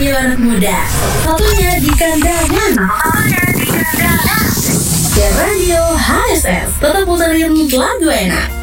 Radio Anak Muda. Satunya di kandangan. Dan Radio HSS tetap puterin lagu enak.